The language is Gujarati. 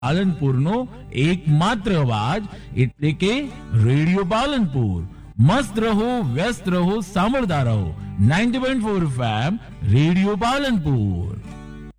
પાલનપુરનો એકમાત્ર અવાજ એટલે કે રેડિયો પાલનપુર. મસ્ત રહો, વ્યસ્ત રહો, સાંભળતા રહો 90.4 FM રેડિયો પાલનપુર.